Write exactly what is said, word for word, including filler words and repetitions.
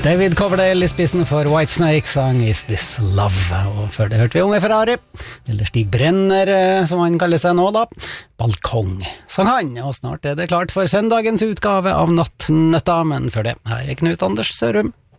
David Coverdale I spissen for Whitesnake sang Is This Love, og før det hørte vi Unge Ferrari, eller Stig Brenner, som han kaller seg nå da, Balkong, sang han, og snart er det klart for søndagens utgave av Nattnøtta, men før det, her er Knut Anders Sørum.